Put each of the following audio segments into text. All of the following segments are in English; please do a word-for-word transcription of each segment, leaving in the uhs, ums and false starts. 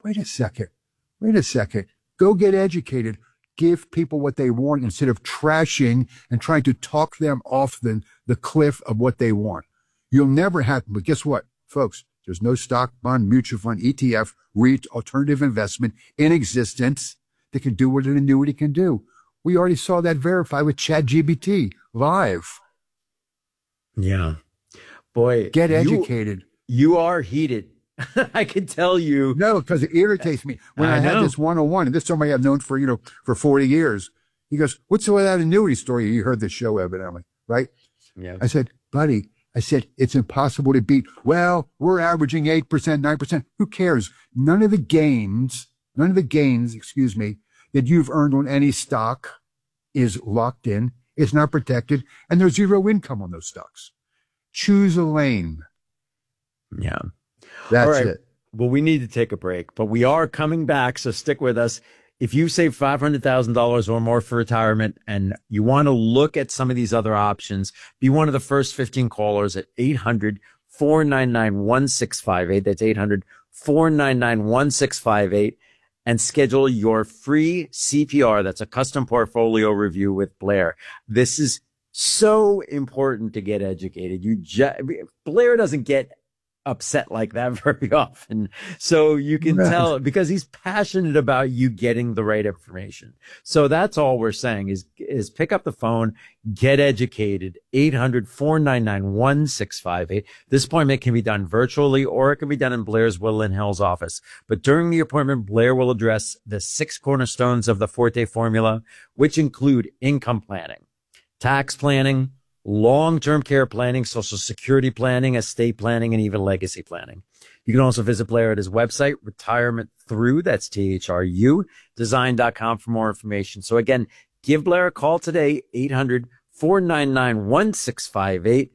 wait a second, wait a second, go get educated. Give people what they want instead of trashing and trying to talk them off the, the cliff of what they want. You'll never have, but guess what, folks? There's no stock, bond, mutual fund, E T F, REIT, alternative investment in existence that can do what an annuity can do. We already saw that verified with ChatGPT live. Yeah. Boy. Get educated. You, you are heated. I can tell you. No, because it irritates me. When I, I had this one-on-one, and this is somebody I've known for, you know, for forty years, he goes, what's with that annuity story? You heard this show evidently, right? Yeah. I said, buddy, I said, it's impossible to beat. Well, we're averaging eight percent, nine percent. Who cares? None of the gains, none of the gains, excuse me, that you've earned on any stock is locked in. It's not protected. And there's zero income on those stocks. Choose a lane. Yeah. That's All right. it. Well, we need to take a break, but we are coming back, so stick with us. If you save five hundred thousand dollars or more for retirement and you want to look at some of these other options, be one of the first fifteen callers at eight hundred, four nine nine, one six five eight. That's eight hundred, four nine nine, one six five eight. And schedule your free C P R. That's a custom portfolio review with Blair. This is so important to get educated. You just, Blair doesn't get upset like that very often. So you can right. tell because he's passionate about you getting the right information. So that's all we're saying is, is pick up the phone, get educated, eight hundred, four nine nine, one six five eight. This appointment can be done virtually or it can be done in Blair's Woodland Hills office. But during the appointment, Blair will address the six cornerstones of the Forte formula, which include income planning, tax planning, long-term care planning, social security planning, estate planning, and even legacy planning. You can also visit Blair at his website, Retirement Through, that's T H R U, design dot com for more information. So again, give Blair a call today, eight hundred, four nine nine, one six five eight.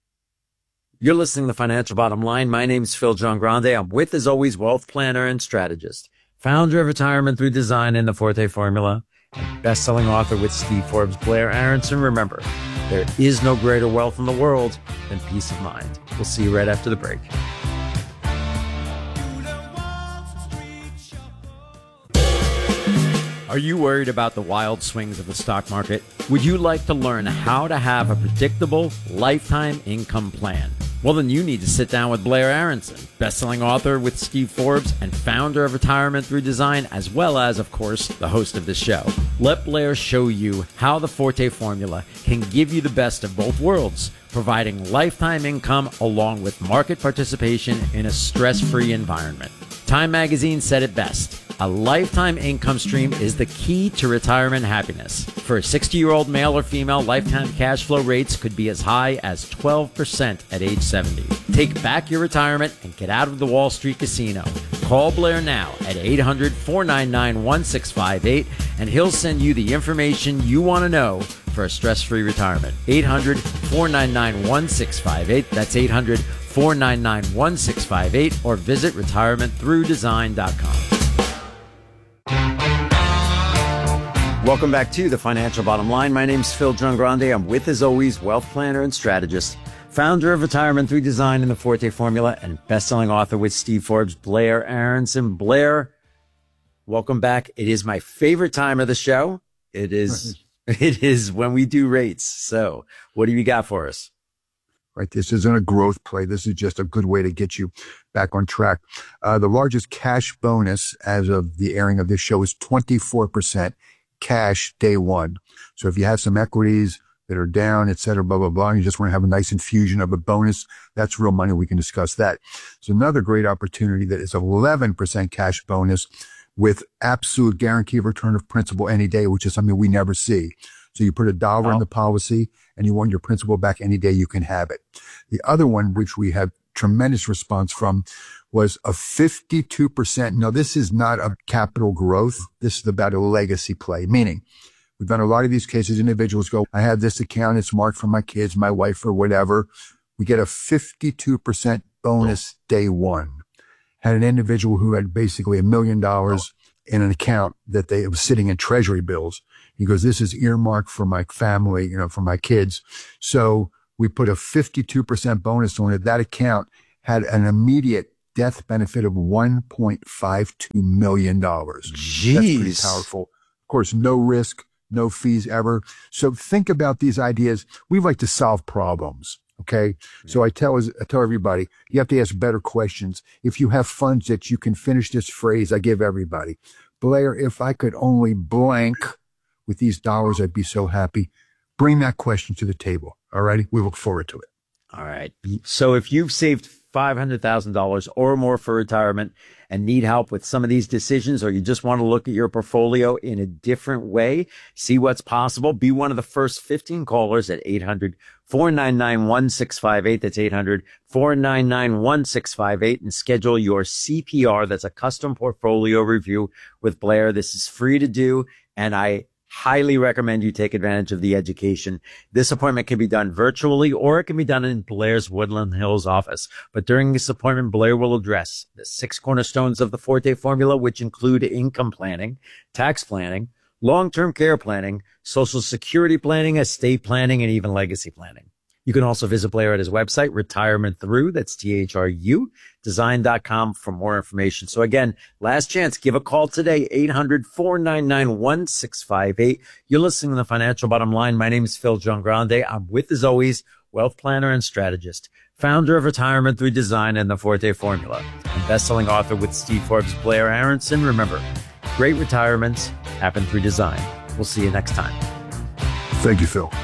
You're listening to The Financial Bottom Line. My name is Phil John Grande. I'm with, as always, wealth planner and strategist, founder of Retirement Through Design and the Forte Formula, and best-selling author with Steve Forbes. Blair Aronson. Remember, there is no greater wealth in the world than peace of mind. We'll see you right after the break. Are you worried about the wild swings of the stock market? Would you like to learn how to have a predictable lifetime income plan? Well, then you need to sit down with Blair Aronson, best-selling author with Steve Forbes and founder of Retirement Through Design, as well as, of course, the host of the show. Let Blair show you how the Forte formula can give you the best of both worlds, providing lifetime income along with market participation in a stress-free environment. Time magazine said it best. A lifetime income stream is the key to retirement happiness. For a sixty-year-old male or female, lifetime cash flow rates could be as high as twelve percent at age seventy. Take back your retirement and get out of the Wall Street casino. Call Blair now at eight hundred, four nine nine, one six five eight, and he'll send you the information you want to know for a stress-free retirement. eight hundred, four nine nine, one six five eight. That's eight hundred, four nine nine, one six five eight, or visit retirement through design dot com. Welcome back to The Financial Bottom Line. My name's Phil John Grande. I'm with, as always, wealth planner and strategist, founder of Retirement Through Design and the Forte Formula, and best-selling author with Steve Forbes, Blair Aronson. Blair, welcome back. It is my favorite time of the show. It is, it is when we do rates. So what do you got for us? Right. This isn't a growth play. This is just a good way to get you back on track. Uh, the largest cash bonus as of the airing of this show is twenty-four percent cash day one. So if you have some equities that are down, et cetera, blah, blah, blah, and you just want to have a nice infusion of a bonus, that's real money. We can discuss that. So another great opportunity that is eleven percent cash bonus with absolute guarantee of return of principal any day, which is something we never see. So you put a dollar oh. in the policy and you want your principal back any day, you can have it. The other one, which we have tremendous response from, was a fifty-two percent. Now, this is not a capital growth. This is about a legacy play, meaning we've done a lot of these cases. Individuals go, I have this account. It's marked for my kids, my wife, or whatever. We get a fifty-two percent bonus day one. Had an individual who had basically a million dollars in an account that they it was sitting in treasury bills. He goes, this is earmarked for my family, you know, for my kids. So we put a fifty-two percent bonus on it. That account had an immediate death benefit of one point five two million dollars. Jeez. That's pretty powerful. Of course, no risk, no fees ever. So think about these ideas. We like to solve problems. Okay. So I tell, I tell everybody, you have to ask better questions. If you have funds that you can finish this phrase, I give everybody, Blair, if I could only blank with these dollars, I'd be so happy. Bring that question to the table. All righty. We look forward to it. All right. So if you've saved five hundred thousand dollars or more for retirement and need help with some of these decisions, or you just want to look at your portfolio in a different way, see what's possible, be one of the first fifteen callers at eight hundred, four nine nine, one six five eight. That's eight hundred, four nine nine, one six five eight, and schedule your C P R. That's a custom portfolio review with Blair. This is free to do, and I highly recommend you take advantage of the education. This appointment can be done virtually, or it can be done in Blair's Woodland Hills office. But during this appointment, Blair will address the six cornerstones of the Forte formula, which include income planning, tax planning, long-term care planning, social security planning, estate planning, and even legacy planning. You can also visit Blair at his website, Retirement Through, that's T H R U, design dot com for more information. So again, last chance, give a call today, eight hundred, four nine nine, one six five eight. You're listening to The Financial Bottom Line. My name is Phil Giangrande. I'm with, as always, wealth planner and strategist, founder of Retirement Through Design and the Forte Formula, and best-selling author with Steve Forbes, Blair Aronson. Remember, great retirements happen through design. We'll see you next time. Thank you, Phil.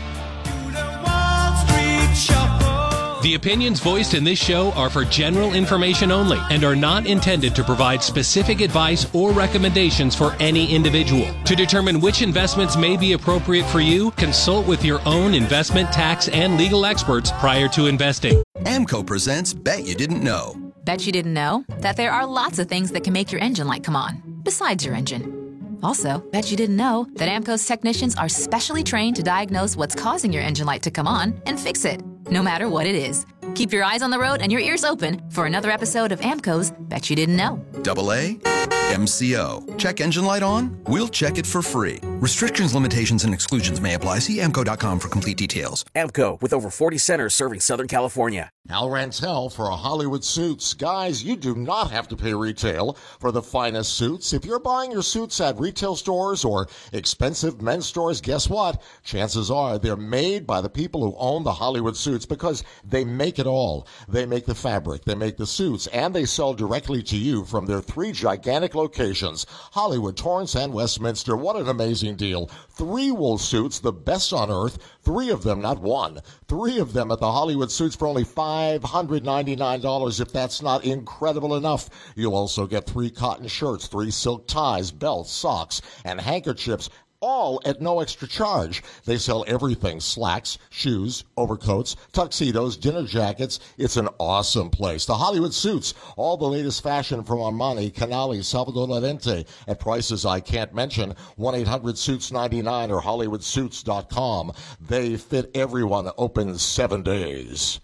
The opinions voiced in this show are for general information only and are not intended to provide specific advice or recommendations for any individual. To determine which investments may be appropriate for you, consult with your own investment, tax, and legal experts prior to investing. AMCO presents Bet You Didn't Know. Bet you didn't know that there are lots of things that can make your engine light come on, besides your engine. Also, bet you didn't know that AMCO's technicians are specially trained to diagnose what's causing your engine light to come on and fix it, no matter what it is. Keep your eyes on the road and your ears open for another episode of AMCO's Bet You Didn't Know. Double A, M C O. Check engine light on? We'll check it for free. Restrictions, limitations, and exclusions may apply. See amco dot com for complete details. AMCO, with over forty centers serving Southern California. Al Rantel for a Hollywood Suits. Guys, you do not have to pay retail for the finest suits. If you're buying your suits at retail stores or expensive men's stores, guess what? Chances are they're made by the people who own the Hollywood Suits, because they make it all. They make the fabric, they make the suits, and they sell directly to you from their three gigantic locations, Hollywood, Torrance, and Westminster. What an amazing deal. Three wool suits, the best on earth. Three of them, not one. Three of them at the Hollywood Suits for only five hundred ninety-nine dollars. If that's not incredible enough, you'll also get three cotton shirts, three silk ties, belts, socks, and handkerchiefs, all at no extra charge. They sell everything: slacks, shoes, overcoats, tuxedos, dinner jackets. It's an awesome place. The Hollywood Suits, all the latest fashion from Armani, Canali, Salvador Lorente, at prices I can't mention. one eight hundred suits ninety-nine or hollywood suits dot com. They fit everyone. Open seven days.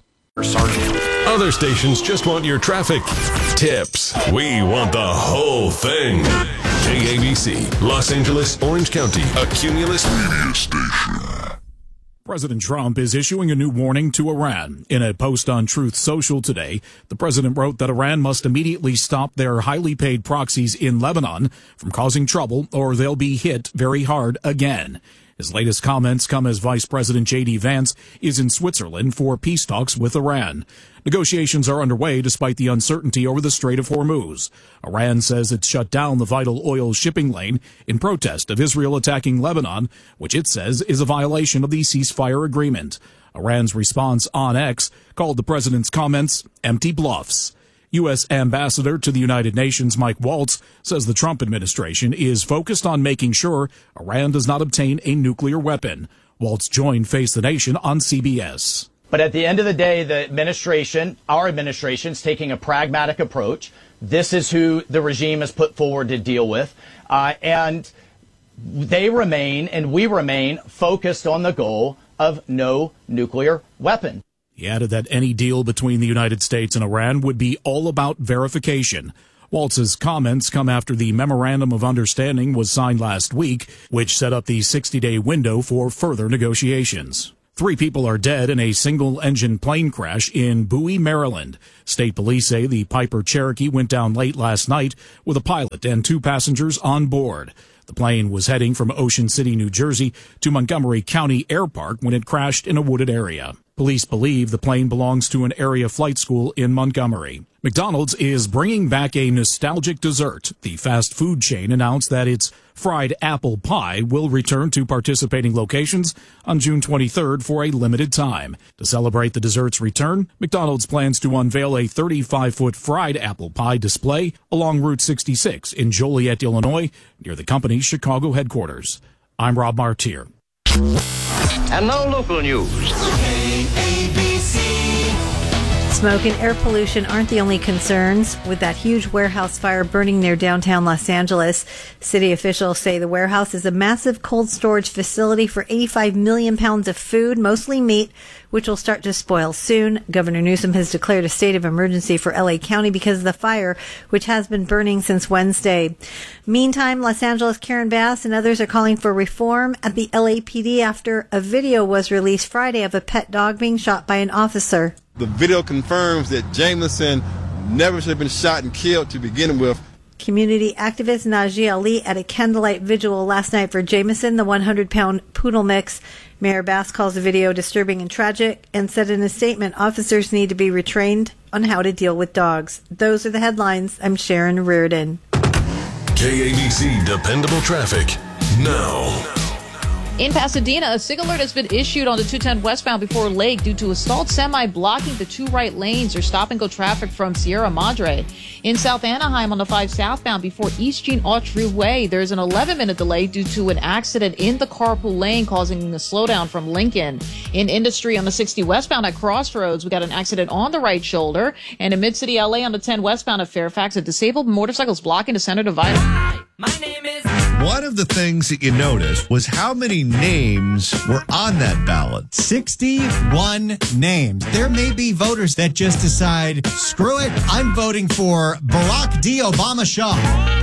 Other stations just want your traffic tips. We want the whole thing. K A B C, Los Angeles, Orange County, a Cumulus media station. President Trump is issuing a new warning to Iran. In a post on Truth Social today, the president wrote that Iran must immediately stop their highly paid proxies in Lebanon from causing trouble, or they'll be hit very hard again. His latest comments come as Vice President J D Vance is in Switzerland for peace talks with Iran. Negotiations are underway despite the uncertainty over the Strait of Hormuz. Iran says it's shut down the vital oil shipping lane in protest of Israel attacking Lebanon, which it says is a violation of the ceasefire agreement. Iran's response on X called the president's comments empty bluffs. U S Ambassador to the United Nations Mike Waltz says the Trump administration is focused on making sure Iran does not obtain a nuclear weapon. Waltz joined Face the Nation on C B S. But at the end of the day, the administration, our administration, is taking a pragmatic approach. This is who the regime has put forward to deal with. Uh, and they remain, and we remain, focused on the goal of no nuclear weapon. He added that any deal between the United States and Iran would be all about verification. Waltz's comments come after the Memorandum of Understanding was signed last week, which set up the sixty-day window for further negotiations. Three people are dead in a single-engine plane crash in Bowie, Maryland. State police say the Piper Cherokee went down late last night with a pilot and two passengers on board. The plane was heading from Ocean City, New Jersey to Montgomery County Air Park when it crashed in a wooded area. Police believe the plane belongs to an area flight school in Montgomery. McDonald's is bringing back a nostalgic dessert. The fast food chain announced that its fried apple pie will return to participating locations on June twenty-third for a limited time. To celebrate the dessert's return, McDonald's plans to unveil a thirty-five foot fried apple pie display along Route sixty-six in Joliet, Illinois, near the company's Chicago headquarters. I'm Rob Martier. And now local news. Smoke and air pollution aren't the only concerns with that huge warehouse fire burning near downtown Los Angeles. City officials say the warehouse is a massive cold storage facility for eighty-five million pounds of food, mostly meat, which will start to spoil soon. Governor Newsom has declared a state of emergency for L A County because of the fire, which has been burning since Wednesday. Meantime, Los Angeles Karen Bass and others are calling for reform at the L A P D after a video was released Friday of a pet dog being shot by an officer. The video confirms that Jameson never should have been shot and killed to begin with. Community activist Najee Ali at a candlelight vigil last night for Jameson, the one hundred pound poodle mix. Mayor Bass calls the video disturbing and tragic and said in a statement officers need to be retrained on how to deal with dogs. Those are the headlines. I'm Sharon Reardon. K A B C Dependable Traffic now. In Pasadena, a SIG alert has been issued on the two ten westbound before Lake due to a stalled semi blocking the two right lanes or stop-and-go traffic from Sierra Madre. In South Anaheim on the five southbound before East Gene Autry Way, there's an eleven minute delay due to an accident in the carpool lane causing a slowdown from Lincoln. In Industry on the sixty westbound at Crossroads, we got an accident on the right shoulder. And in Mid-City L A on the ten westbound at Fairfax, a disabled motorcycle is blocking the center divider. Hi, my name is... One of the things that you noticed was how many names were on that ballot. sixty-one names. There may be voters that just decide, screw it, I'm voting for Barack D. Obama Shaw.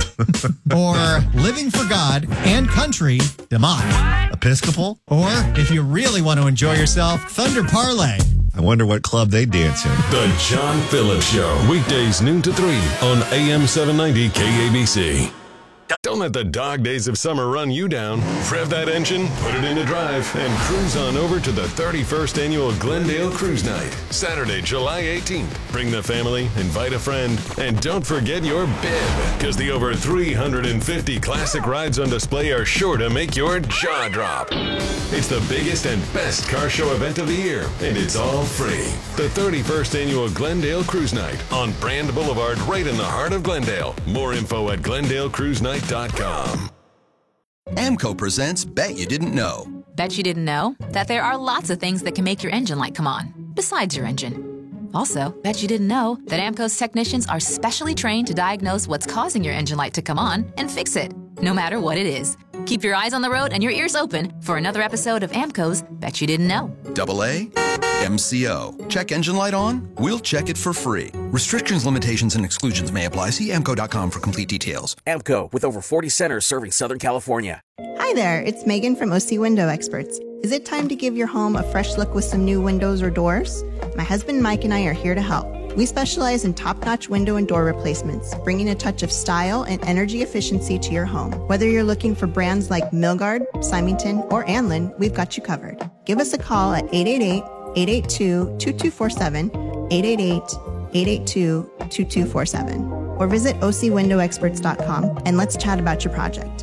Or Living for God and Country, DeMott. Episcopal. Or, if you really want to enjoy yourself, Thunder Parlay. I wonder what club they dance in. The John Phillips Show. Weekdays noon to three on A M seven ninety K A B C. Don't let the dog days of summer run you down. Rev that engine, put it into drive, and cruise on over to the thirty-first Annual Glendale Cruise Night, Saturday, July eighteenth. Bring the family, invite a friend, and don't forget your bib, because the over three hundred fifty classic rides on display are sure to make your jaw drop. It's the biggest and best car show event of the year, and it's all free. The thirty-first Annual Glendale Cruise Night on Brand Boulevard, right in the heart of Glendale. More info at glendale cruise night dot com. AMCO presents Bet You Didn't Know. Bet you didn't know that there are lots of things that can make your engine light come on, besides your engine. Also, bet you didn't know that AMCO's technicians are specially trained to diagnose what's causing your engine light to come on and fix it, no matter what it is. Keep your eyes on the road and your ears open for another episode of AMCO's Bet You Didn't Know. Double A, M C O. Check engine light on? We'll check it for free. Restrictions, limitations, and exclusions may apply. See amco dot com for complete details. AMCO, with over forty centers serving Southern California. Hi there, it's Megan from O C Window Experts. Is it time to give your home a fresh look with some new windows or doors? My husband Mike and I are here to help. We specialize in top-notch window and door replacements, bringing a touch of style and energy efficiency to your home. Whether you're looking for brands like Milgard, Symington, or Anlin, we've got you covered. Give us a call at eight eight eight, eight eight two, two two four seven, eight eight eight, eight eight two, two two four seven, or visit O C window experts dot com and let's chat about your project.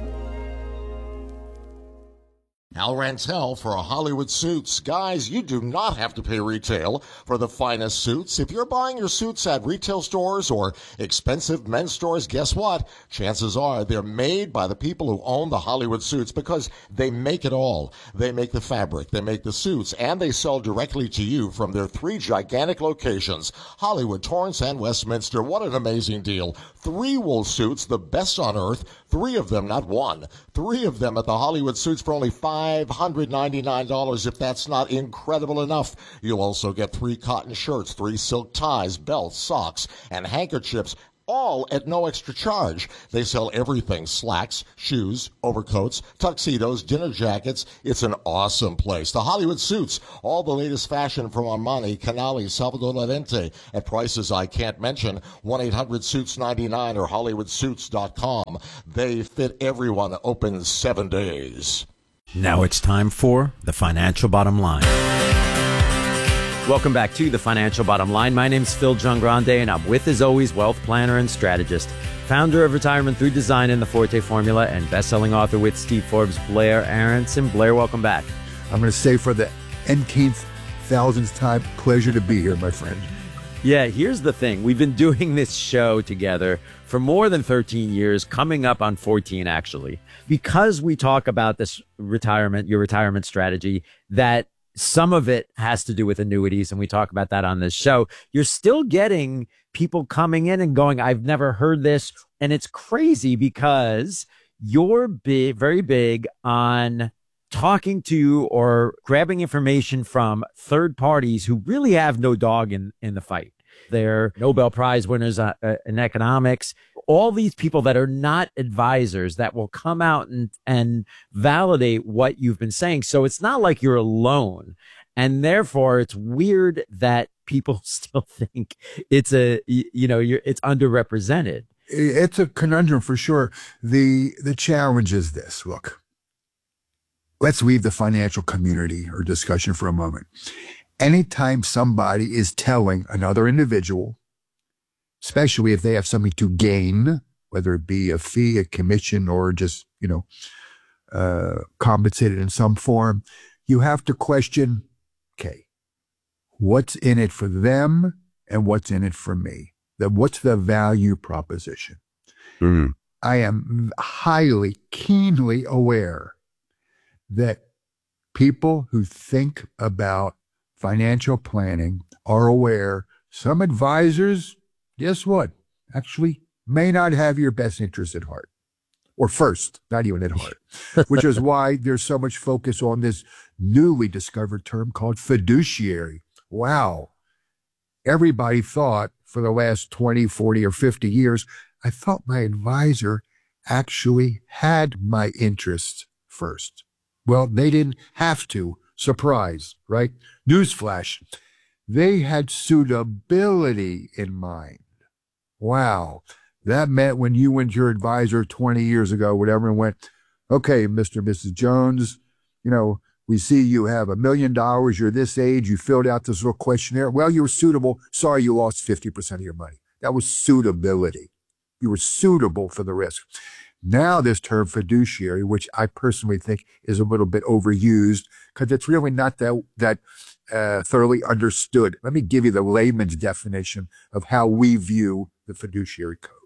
Al Rantel for Hollywood Suits. Guys, you do not have to pay retail for the finest suits. If you're buying your suits at retail stores or expensive men's stores, guess what? Chances are they're made by the people who own the Hollywood Suits because they make it all. They make the fabric, they make the suits, and they sell directly to you from their three gigantic locations, Hollywood, Torrance, and Westminster. What an amazing deal. Three wool suits, the best on earth. Three of them, not one. Three of them at the Hollywood Suits for only five hundred ninety-nine dollars. If that's not incredible enough, you'll also get three cotton shirts, three silk ties, belts, socks, and handkerchiefs all at no extra charge. They sell everything: slacks, shoes, overcoats, tuxedos, dinner jackets. It's an awesome place. The Hollywood Suits, all the latest fashion from Armani, Canali, Salvador Lorente at prices I can't mention. one eight hundred suits ninety-nine or hollywood suits dot com. They fit everyone. Open seven days. Now it's time for the Financial Bottom Line. Welcome back to the Financial Bottom Line. My name's Phil Giangrande, and I'm with, as always, wealth planner and strategist, founder of Retirement Through Design and the Forte Formula, and best-selling author with Steve Forbes, Blair Aronson. Blair, welcome back. I'm going to say for the n-tenth thousandth time, pleasure to be here, my friend. Yeah, here's the thing. We've been doing this show together for more than thirteen years, coming up on fourteen, actually, because we talk about this retirement, your retirement strategy, that some of it has to do with annuities, and we talk about that on this show. You're still getting people coming in and going, I've never heard this. And it's crazy because you're big, very big on talking to or grabbing information from third parties who really have no dog in, in the fight. They're Nobel Prize winners uh, uh, in economics. All these people that are not advisors that will come out and, and validate what you've been saying. So it's not like you're alone. And therefore, it's weird that people still think it's a, you know, you're, it's underrepresented. It's a conundrum for sure. The, the challenge is this. Look, let's leave the financial community or discussion for a moment. Anytime somebody is telling another individual, especially if they have something to gain, whether it be a fee, a commission, or just, you know, uh, compensated in some form, you have to question, okay, what's in it for them and what's in it for me? The, what's the value proposition? Mm. I am highly, keenly aware that people who think about financial planning are aware some advisors, guess what, actually may not have your best interest at heart, or first, not even at heart, which is why there's so much focus on this newly discovered term called fiduciary. Wow. Everybody thought for the last twenty, forty, or fifty years, I thought my advisor actually had my interest first. Well, they didn't have to. Surprise, right? Newsflash. They had suitability in mind. Wow. That meant when you went to your advisor twenty years ago, whatever, and went, okay, Mister and Missus Jones, you know, we see you have a million dollars. You're this age. You filled out this little questionnaire. Well, you were suitable. Sorry, you lost fifty percent of your money. That was suitability. You were suitable for the risk. Now this term fiduciary, which I personally think is a little bit overused because it's really not that, that uh, thoroughly understood. Let me give you the layman's definition of how we view the fiduciary code.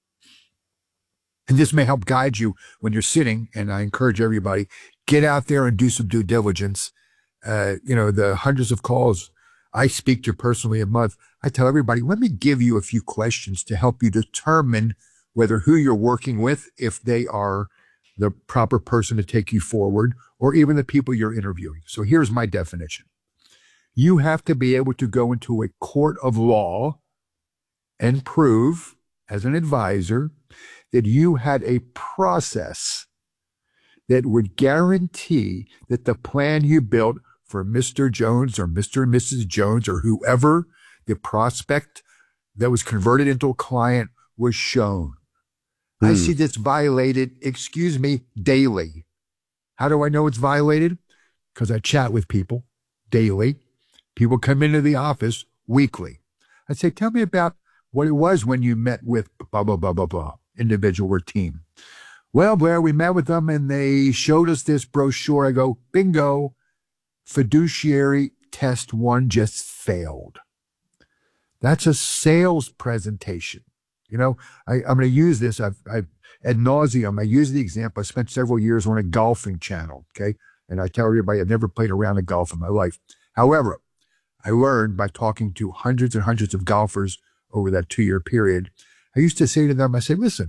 And this may help guide you when you're sitting, and I encourage everybody, get out there and do some due diligence. Uh, you know, the hundreds of calls I speak to personally a month, I tell everybody, let me give you a few questions to help you determine whether who you're working with, if they are the proper person to take you forward, or even the people you're interviewing. So here's my definition. You have to be able to go into a court of law and prove, as an advisor, that you had a process that would guarantee that the plan you built for Mister Jones or Mister and Missus Jones or whoever the prospect that was converted into a client was shown. I see this violated, excuse me, daily. How do I know it's violated? Because I chat with people daily. People come into the office weekly. I say, tell me about what it was when you met with blah, blah, blah, blah, blah, individual or team. Well, Blair, we met with them and they showed us this brochure. I go, bingo, fiduciary test one just failed. That's a sales presentation. You know, I, I'm going to use this. I've, I've ad nauseum. I use the example. I spent several years on a golfing channel. Okay. And I tell everybody I've never played a round of golf in my life. However, I learned by talking to hundreds and hundreds of golfers over that two year period. I used to say to them, I said, listen,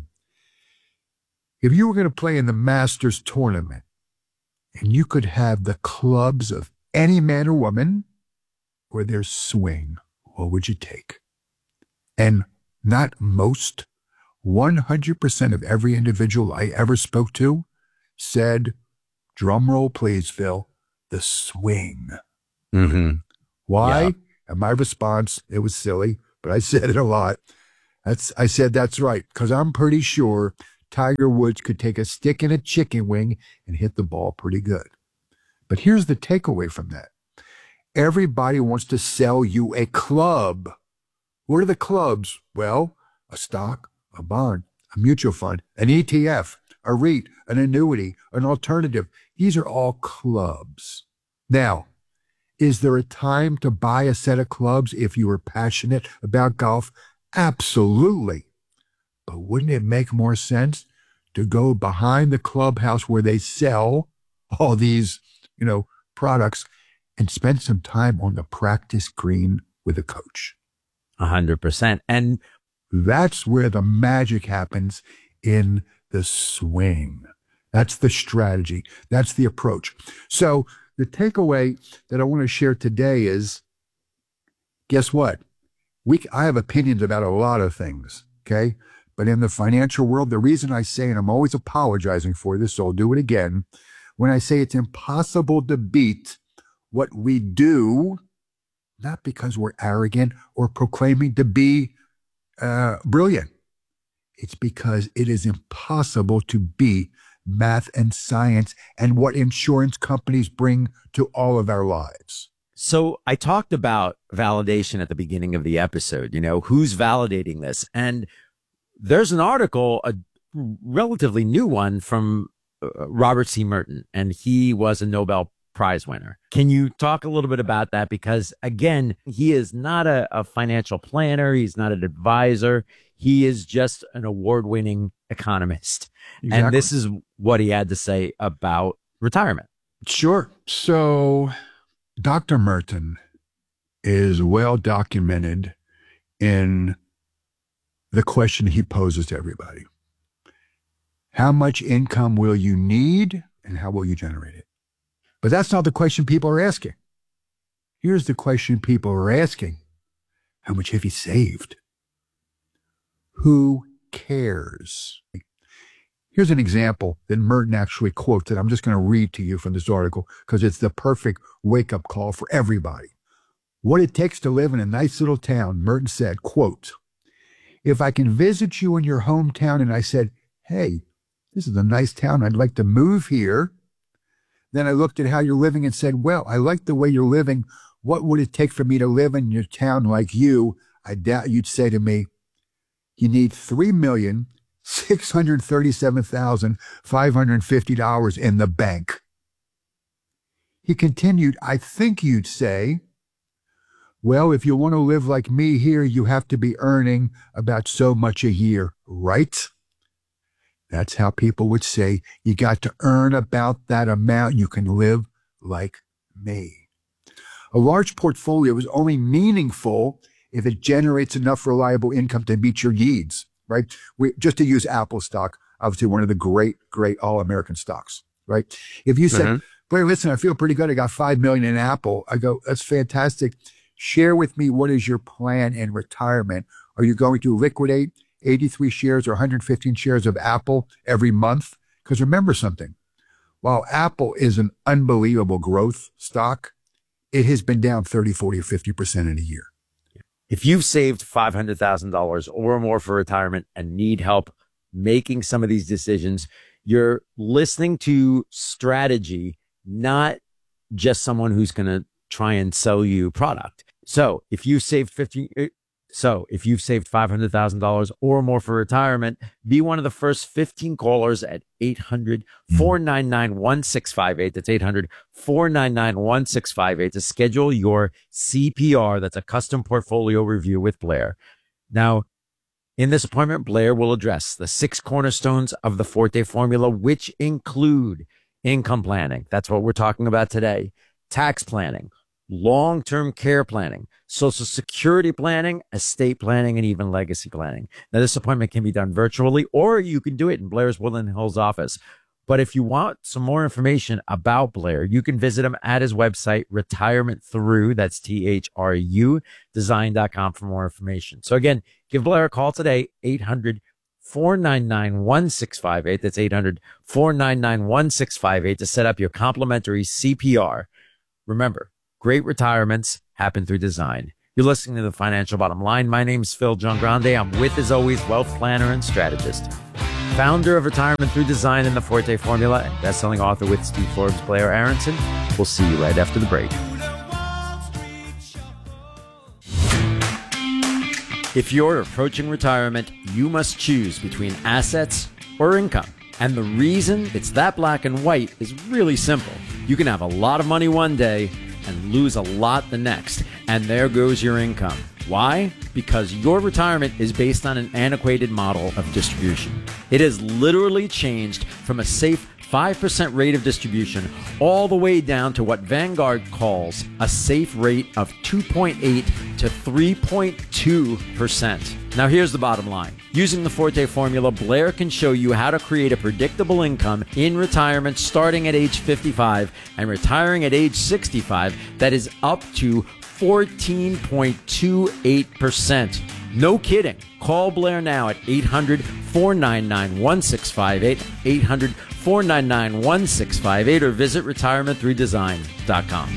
if you were going to play in the Masters tournament and you could have the clubs of any man or woman or their swing, what would you take? And not most, one hundred percent of every individual I ever spoke to said, drum roll please, Phil, the swing. Mm-hmm. Why? Yeah. And my response, it was silly, but I said it a lot. That's I said, that's right, because I'm pretty sure Tiger Woods could take a stick and a chicken wing and hit the ball pretty good. But here's the takeaway from that. Everybody wants to sell you a club. What are the clubs? Well, a stock, a bond, a mutual fund, an E T F, a REIT, an annuity, an alternative. These are all clubs. Now, is there a time to buy a set of clubs if you are passionate about golf? Absolutely. But wouldn't it make more sense to go behind the clubhouse where they sell all these, you know, products and spend some time on the practice green with a coach? A hundred percent. And that's where the magic happens, in the swing. That's the strategy. That's the approach. So the takeaway that I want to share today is, guess what? We, I have opinions about a lot of things, okay? But in the financial world, the reason I say, and I'm always apologizing for this, so I'll do it again, when I say it's impossible to beat what we do, not because we're arrogant or proclaiming to be uh, brilliant. It's because it is impossible to beat math and science and what insurance companies bring to all of our lives. So I talked about validation at the beginning of the episode, you know, who's validating this? And there's an article, a relatively new one from uh, Robert C. Merton, and he was a Nobel Prize winner. Can you talk a little bit about that? Because again, he is not a, a financial planner. He's not an advisor. He is just an award-winning economist. Exactly. And this is what he had to say about retirement. Sure. So Doctor Merton is well documented in the question he poses to everybody. How much income will you need and how will you generate it? But that's not the question people are asking. Here's the question people are asking. How much have you saved? Who cares? Here's an example that Merton actually quotes that I'm just going to read to you from this article because it's the perfect wake-up call for everybody. What it takes to live in a nice little town, Merton said, quote, if I can visit you in your hometown and I said, hey, this is a nice town, I'd like to move here. Then I looked at how you're living and said, well, I like the way you're living. What would it take for me to live in your town like you? I doubt you'd say to me, you need three million six hundred thirty-seven thousand five hundred fifty dollars in the bank. He continued, I think you'd say, well, if you want to live like me here, you have to be earning about so much a year, right? That's how people would say, you got to earn about that amount. You can live like me. A large portfolio is only meaningful if it generates enough reliable income to meet your needs, right? We, just to use Apple stock, obviously one of the great, great all-American stocks, right? If you said, mm-hmm. Blair, listen, I feel pretty good. I got five million in Apple. I go, that's fantastic. Share with me, what is your plan in retirement? Are you going to liquidate eighty-three shares or one hundred fifteen shares of Apple every month? Because remember something, while Apple is an unbelievable growth stock, it has been down thirty, forty, or fifty percent in a year. If you've saved five hundred thousand dollars or more for retirement and need help making some of these decisions, you're listening to strategy, not just someone who's going to try and sell you product. So if you saved fifty, so if you've saved five hundred thousand dollars or more for retirement, be one of the first fifteen callers at eight hundred, four nine nine, one six five eight. That's eight hundred, four nine nine, one six five eight to schedule your C P R. That's a custom portfolio review with Blair. Now, in this appointment, Blair will address the six cornerstones of the Forte formula, which include income planning. That's what we're talking about today. Tax planning, long-term care planning, Social Security planning, estate planning, and even legacy planning. Now, this appointment can be done virtually, or you can do it in Blair's Woodland Hills office. But if you want some more information about Blair, you can visit him at his website, Retirement Through, that's T H R U, design dot com for more information. So again, give Blair a call today, eight hundred, four nine nine, one six five eight. That's eight hundred, four nine nine, one six five eight to set up your complimentary C P R. Remember, great retirements happen through design. You're listening to The Financial Bottom Line. My name's Phil Giangrande. I'm with, as always, wealth planner and strategist, founder of Retirement Through Design and the Forte Formula, and best-selling author with Steve Forbes, Blair Aronson. We'll see you right after the break. If you're approaching retirement, you must choose between assets or income. And the reason it's that black and white is really simple. You can have a lot of money one day and lose a lot the next. And there goes your income. Why? Because your retirement is based on an antiquated model of distribution. It has literally changed from a safe five percent rate of distribution all the way down to what Vanguard calls a safe rate of two point eight to three point two percent. Now here's the bottom line. Using the Forte Formula, Blair can show you how to create a predictable income in retirement starting at age fifty-five and retiring at age sixty-five that is up to fourteen point two eight percent. No kidding. Call Blair now at eight hundred, four nine nine, one six five eight, eight hundred, four nine nine, one six five eight, or visit retirement through design dot com.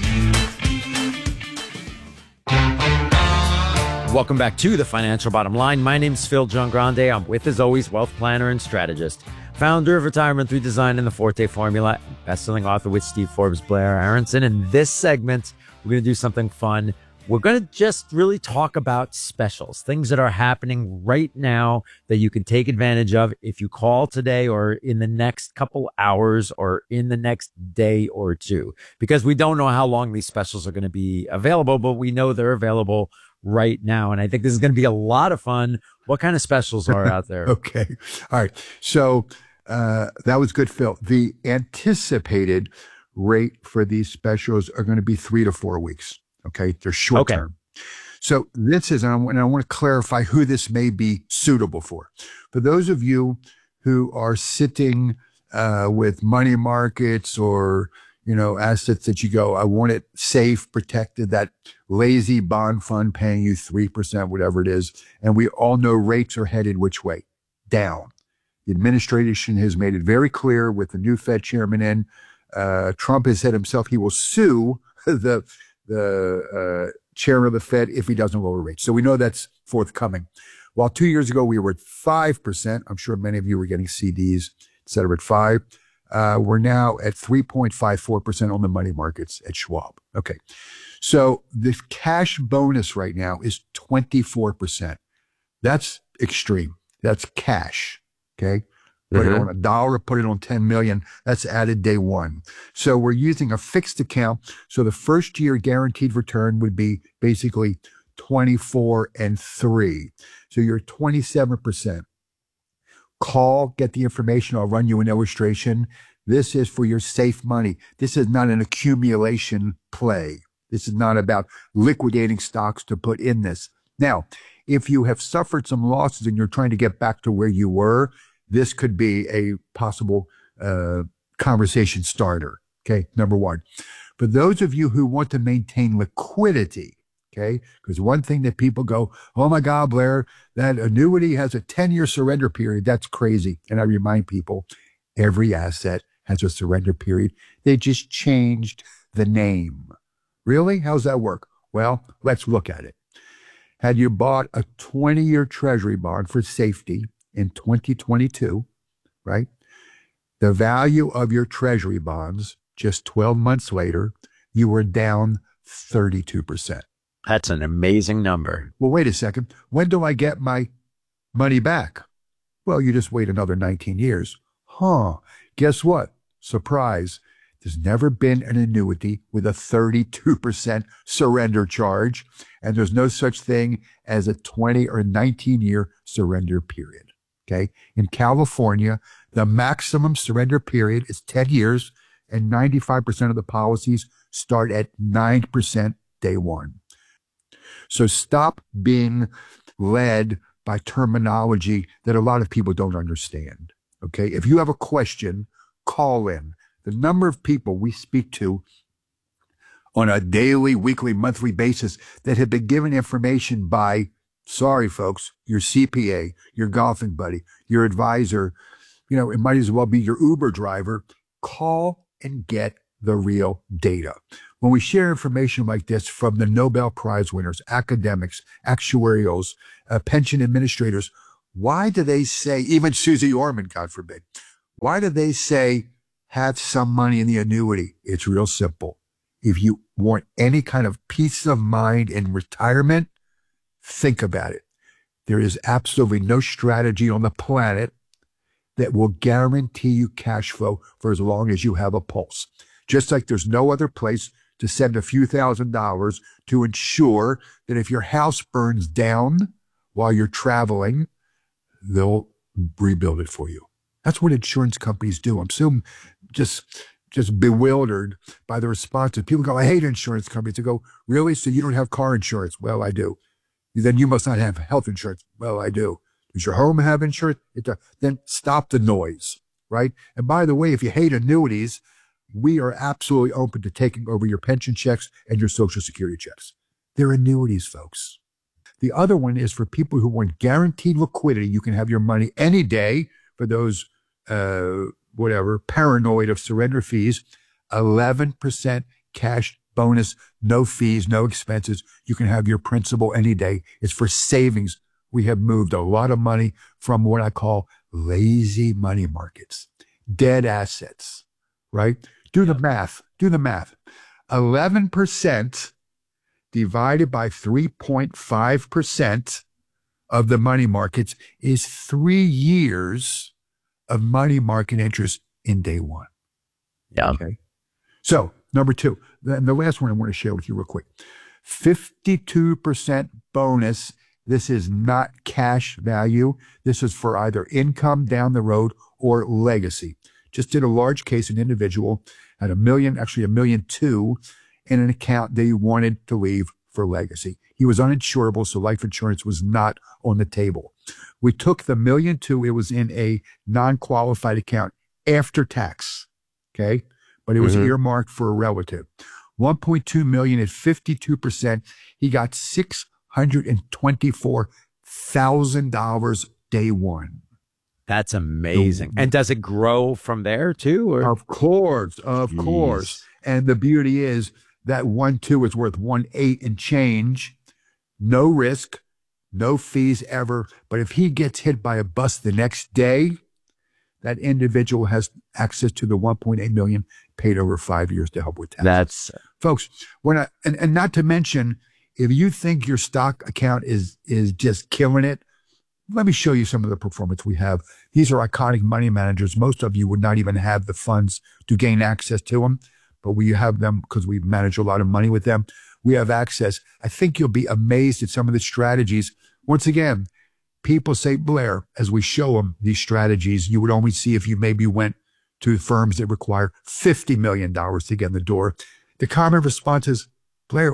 Welcome back to The Financial Bottom Line. My name's Phil Giangrande. I'm with, as always, wealth planner and strategist, founder of Retirement Through Design and the Forte Formula, best-selling author with Steve Forbes, Blair Aronson. In this segment, we're going to do something fun. We're going to just really talk about specials, things that are happening right now that you can take advantage of if you call today or in the next couple hours or in the next day or two, because we don't know how long these specials are going to be available, but we know they're available right now. And I think this is going to be a lot of fun. What kind of specials are out there? Okay. All right. So uh, that was good, Phil. The anticipated rate for these specials are going to be three to four weeks. Okay. They're short okay. term. So this is, and I, and I want to clarify who this may be suitable for. For those of you who are sitting uh, with money markets or, you know, assets that you go, I want it safe, protected, that lazy bond fund paying you three percent, whatever it is. And we all know rates are headed which way? Down. The administration has made it very clear with the new Fed chairman in. Uh, Trump has said himself he will sue the the uh, chairman of the Fed if he doesn't lower rates. So we know that's forthcoming. While two years ago we were at five percent, I'm sure many of you were getting C Ds, et cetera, at five. Uh, we're now at three point five four percent on the money markets at Schwab. Okay. So the cash bonus right now is twenty-four percent. That's extreme. That's cash. Okay. Put mm-hmm. it on a dollar, put it on ten million. That's added day one. So we're using a fixed account. So the first year guaranteed return would be basically twenty-four and three. So you're twenty-seven percent. Call, get the information. I'll run you an illustration. This is for your safe money. This is not an accumulation play. This is not about liquidating stocks to put in this. Now, if you have suffered some losses and you're trying to get back to where you were, this could be a possible uh, conversation starter. Okay, number one. For those of you who want to maintain liquidity, okay, because one thing that people go, oh my God, Blair, that annuity has a ten-year surrender period. That's crazy. And I remind people, every asset has a surrender period. They just changed the name. Really? How's that work? Well, let's look at it. Had you bought a twenty-year treasury bond for safety in twenty twenty-two, right? The value of your treasury bonds just twelve months later, you were down thirty-two percent. That's an amazing number. Well, wait a second. When do I get my money back? Well, you just wait another nineteen years. Huh. Guess what? Surprise. There's never been an annuity with a thirty-two percent surrender charge, and there's no such thing as a twenty or nineteen year surrender period. Okay. In California, the maximum surrender period is ten years, and ninety-five percent of the policies start at nine percent day one. So stop being led by terminology that a lot of people don't understand. Okay. If you have a question, call in, the number of people we speak to on a daily, weekly, monthly basis that have been given information by, sorry folks, your C P A, your golfing buddy, your advisor, you know, it might as well be your Uber driver. Call and get the real data. When we share information like this from the Nobel Prize winners, academics, actuarials, uh, pension administrators, why do they say, even Susie Orman, God forbid, why do they say have some money in the annuity? It's real simple. If you want any kind of peace of mind in retirement, think about it. There is absolutely no strategy on the planet that will guarantee you cash flow for as long as you have a pulse. Just like there's no other place to send a few thousand dollars to ensure that if your house burns down while you're traveling, they'll rebuild it for you. That's what insurance companies do. I'm so just just bewildered by the responses. People go, I hate insurance companies. I go, really? So you don't have car insurance? Well, I do. Then you must not have health insurance. Well, I do. Does your home have insurance? It does. Then stop the noise, right? And by the way, if you hate annuities, we are absolutely open to taking over your pension checks and your Social Security checks. They're annuities, folks. The other one is for people who want guaranteed liquidity. You can have your money any day for those, uh, whatever, paranoid of surrender fees, eleven percent cash bonus, no fees, no expenses. You can have your principal any day. It's for savings. We have moved a lot of money from what I call lazy money markets, dead assets, right? Do the math. Do the math. eleven percent divided by three point five percent of the money markets is three years of money market interest in day one. Yeah. Okay. So number two, and the last one I want to share with you real quick, fifty-two percent bonus. This is not cash value. This is for either income down the road or legacy. Just did a large case, an individual had a million, actually a million two in an account that he wanted to leave for legacy. He was uninsurable, so life insurance was not on the table. We took the million two, it was in a non-qualified account after tax, okay? But it was mm-hmm. earmarked for a relative. one point two million at fifty-two percent, he got six hundred twenty-four thousand dollars day one. That's amazing. And does it grow from there too? Or? Of course, of Jeez. course. And the beauty is that one two is worth one eight and change. No risk, no fees ever. But if he gets hit by a bus the next day, that individual has access to the one point eight million paid over five years to help with taxes. That's folks. When I, and, and not to mention, if you think your stock account is is just killing it, let me show you some of the performance we have. These are iconic money managers. Most of you would not even have the funds to gain access to them, but we have them because we manage a lot of money with them. We have access. I think you'll be amazed at some of the strategies. Once again, people say, Blair, as we show them these strategies, you would only see if you maybe went to firms that require fifty million dollars to get in the door. The common response is, Blair,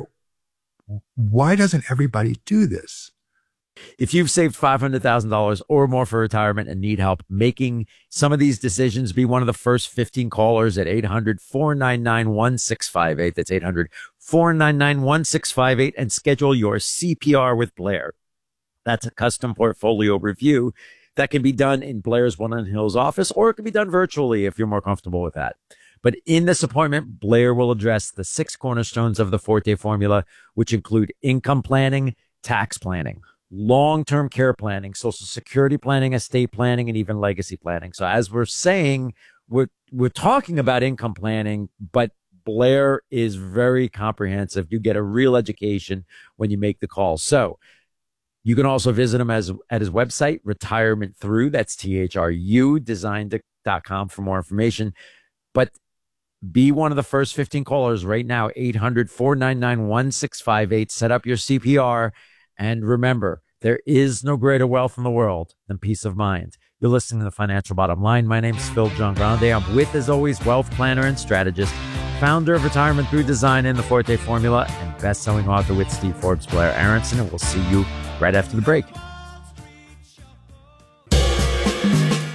why doesn't everybody do this? If you've saved five hundred thousand dollars or more for retirement and need help making some of these decisions, be one of the first fifteen callers at eight hundred, four nine nine, one six five eight. That's eight hundred, four nine nine, one six five eight and schedule your C P R with Blair. That's a custom portfolio review that can be done in Blair's Woodland Hills office, or it can be done virtually if you're more comfortable with that. But in this appointment, Blair will address the six cornerstones of the Forte formula, which include income planning, tax planning, long-term care planning, Social Security planning, estate planning, and even legacy planning. So as we're saying, we're, we're talking about income planning, but Blair is very comprehensive. You get a real education when you make the call. So you can also visit him as, at his website, Retirement Through. That's T H R U, design dot com for more information. But be one of the first fifteen callers right now, eight hundred, four nine nine, one six five eight. Set up your C P R. And remember, there is no greater wealth in the world than peace of mind. You're listening to The Financial Bottom Line. My name is Phil Giangrande. I'm with, as always, wealth planner and strategist, founder of Retirement Through Design and the Forte Formula, and best-selling author with Steve Forbes, Blair Aronson. And we'll see you right after the break.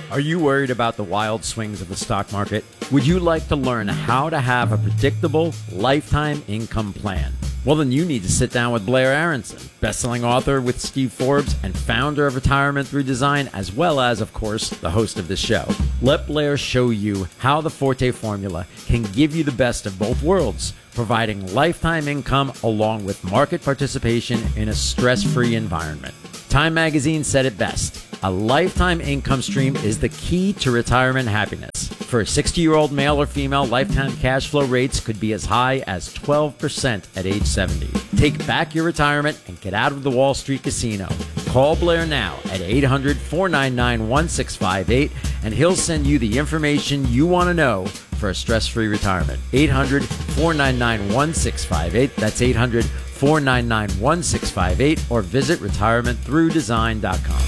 Are you worried about the wild swings of the stock market? Would you like to learn how to have a predictable lifetime income plan? Well, then you need to sit down with Blair Aronson, best-selling author with Steve Forbes and founder of Retirement Through Design, as well as, of course, the host of this show. Let Blair show you how the Forte formula can give you the best of both worlds, providing lifetime income along with market participation in a stress-free environment. Time Magazine said it best. A lifetime income stream is the key to retirement happiness. For a sixty-year-old male or female, lifetime cash flow rates could be as high as twelve percent at age seventy. Take back your retirement and get out of the Wall Street casino. Call Blair now at eight hundred, four nine nine, one six five eight and he'll send you the information you want to know for a stress-free retirement. eight hundred, four nine nine, one six five eight. That's eight hundred, four nine nine, one six five eight or visit retirement through design dot com.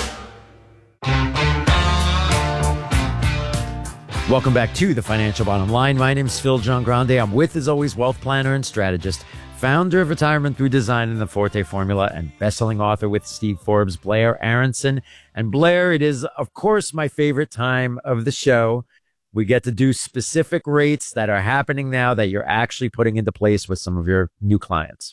Welcome back to the Financial Bottom Line. My name is Phil John Grande. I'm with, as always, wealth planner and strategist, founder of Retirement Through Design and the Forte Formula, and best-selling author with Steve Forbes, Blair Aronson. And Blair, it is, of course, my favorite time of the show. We get to do specific rates that are happening now that you're actually putting into place with some of your new clients.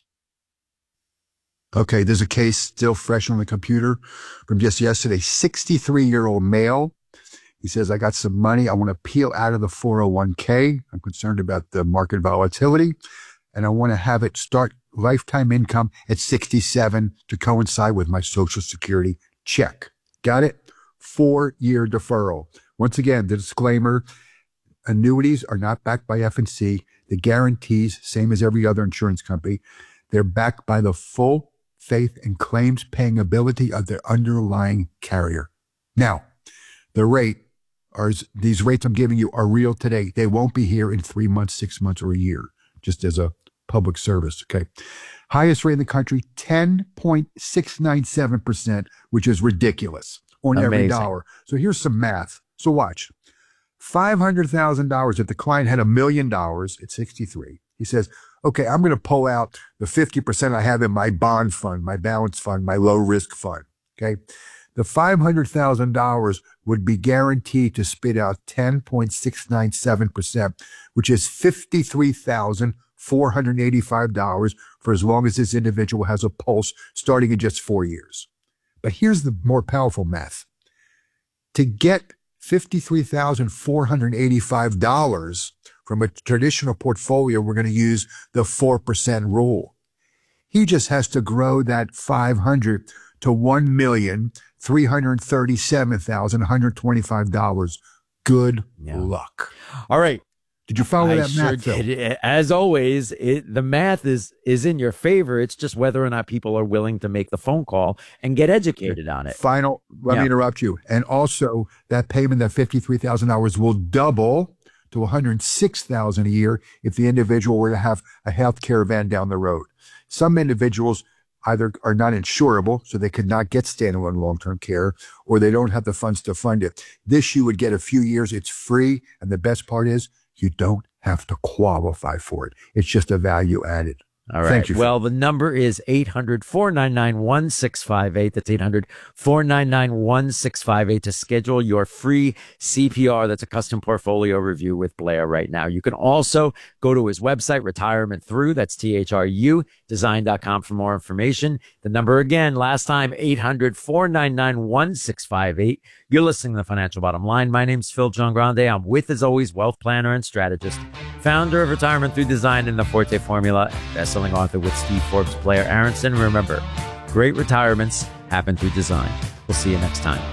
Okay, there's a case still fresh on the computer from just yesterday. sixty-three-year-old male. He says, I got some money. I want to peel out of the four oh one k. I'm concerned about the market volatility, and I want to have it start lifetime income at sixty-seven to coincide with my Social Security check. Got it? Four-year deferral. Once again, the disclaimer, annuities are not backed by F and C. The guarantees, same as every other insurance company, they're backed by the full faith and claims paying ability of their underlying carrier. Now, the rate, are, these rates I'm giving you are real today. They won't be here in three months, six months, or a year, just as a public service, okay? Highest rate in the country, ten point six nine seven percent, which is ridiculous on Amazing. Every dollar. So here's some math. So watch. five hundred thousand dollars, if the client had a million dollars at sixty-three, he says, okay, I'm going to pull out the fifty percent I have in my bond fund, my balance fund, my low risk fund, okay? The five hundred thousand dollars would be guaranteed to spit out ten point six nine seven percent, which is fifty-three thousand four hundred eighty-five dollars for as long as this individual has a pulse starting in just four years. But here's the more powerful math. To get fifty-three thousand four hundred eighty-five dollars from a traditional portfolio, we're going to use the four percent rule. He just has to grow that five hundred to one million three hundred thirty-seven thousand one hundred twenty-five dollars. Good yeah. luck. All right. Did you follow I that sure math? Did. As always, it, the math is is in your favor. It's just whether or not people are willing to make the phone call and get educated on it. Final, let yeah. me interrupt you. And also, that payment, that fifty-three thousand dollars, will double to one hundred six thousand dollars a year if the individual were to have a health care event down the road. Some individuals either are not insurable, so they could not get standalone long-term care, or they don't have the funds to fund it. This you would get a few years. It's free. And the best part is you don't have to qualify for it. It's just a value added. All right. Thank you. Well, the number is eight hundred, four nine nine, one six five eight. That's eight hundred, four nine nine, one six five eight to schedule your free C P R. That's a custom portfolio review with Blair right now. You can also go to his website, Retirement Through. That's T H R U, design dot com for more information. The number again, last time, eight hundred, four nine nine, one six five eight. You're listening to The Financial Bottom Line. My name's Phil John Grande. I'm with, as always, wealth planner and strategist, founder of Retirement Through Design and the Forte Formula, best-selling author with Steve Forbes, Blair Aronson. Remember, great retirements happen through design. We'll see you next time.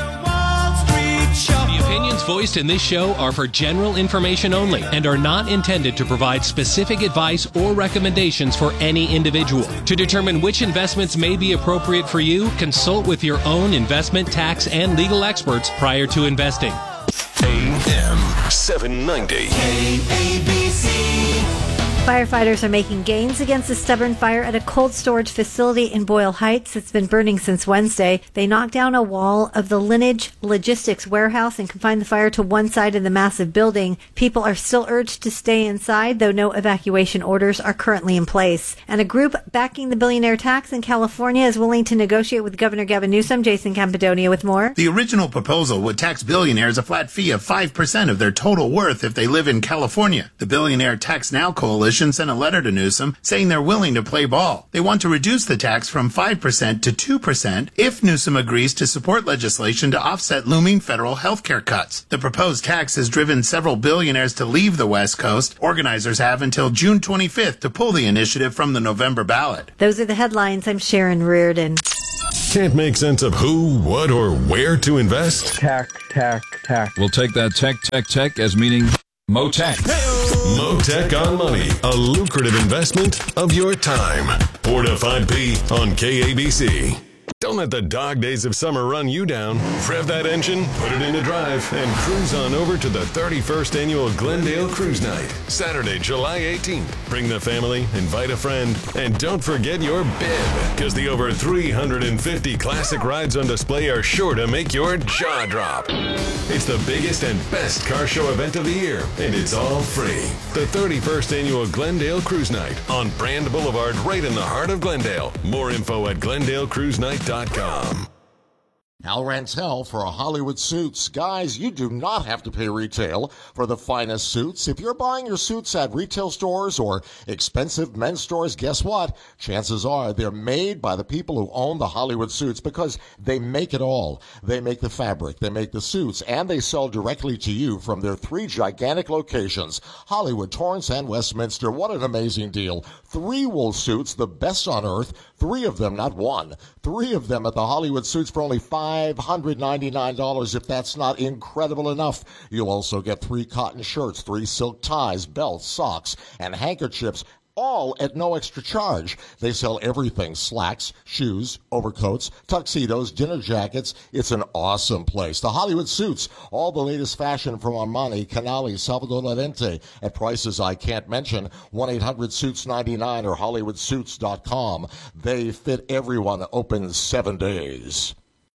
The opinions voiced in this show are for general information only and are not intended to provide specific advice or recommendations for any individual. To determine which investments may be appropriate for you, consult with your own investment, tax, and legal experts prior to investing. A M seven ninety. K A B C. Firefighters are making gains against a stubborn fire at a cold storage facility in Boyle Heights that's been burning since Wednesday. They knocked down a wall of the Lineage Logistics warehouse and confined the fire to one side of the massive building. People are still urged to stay inside, though no evacuation orders are currently in place. And a group backing the billionaire tax in California is willing to negotiate with Governor Gavin Newsom. Jason Campidonia with more. The original proposal would tax billionaires a flat fee of five percent of their total worth if they live in California. The Billionaire Tax Now Coalition sent a letter to Newsom saying they're willing to play ball. They want to reduce the tax from five percent to two percent if Newsom agrees to support legislation to offset looming federal health care cuts. The proposed tax has driven several billionaires to leave the West Coast. Organizers have until June twenty-fifth to pull the initiative from the November ballot. Those are the headlines. I'm Sharon Reardon. Can't make sense of who, what, or where to invest? Tech, tech, tech. We'll take that tech, tech, tech as meaning Motech. Motech on Money, a lucrative investment of your time. four to five p on K A B C. Don't let the dog days of summer run you down. Rev that engine, put it into drive, and cruise on over to the thirty-first Annual Glendale Cruise Night, Saturday, July eighteenth. Bring the family, invite a friend, and don't forget your bib, because the over three hundred fifty classic rides on display are sure to make your jaw drop. It's the biggest and best car show event of the year, and it's all free. The thirty-first Annual Glendale Cruise Night on Brand Boulevard, right in the heart of Glendale. More info at glendale cruise night dot com. Al Rantel for Hollywood Suits. Guys, you do not have to pay retail for the finest suits. If you're buying your suits at retail stores or expensive men's stores, guess what? Chances are they're made by the people who own the Hollywood Suits because they make it all. They make the fabric, they make the suits, and they sell directly to you from their three gigantic locations, Hollywood, Torrance, and Westminster. What an amazing deal. Three wool suits, the best on earth. Three of them, not one. Three of them at the Hollywood Suits for only five hundred ninety-nine dollars. If that's not incredible enough, you'll also get three cotton shirts, three silk ties, belts, socks, and handkerchiefs, all at no extra charge. They sell everything: slacks, shoes, overcoats, tuxedos, dinner jackets. It's an awesome place. The Hollywood Suits, all the latest fashion from Armani, Canali, Salvador Lorente at prices I can't mention. one eight hundred suits ninety-nine or hollywood suits dot com. They fit everyone. Open seven days.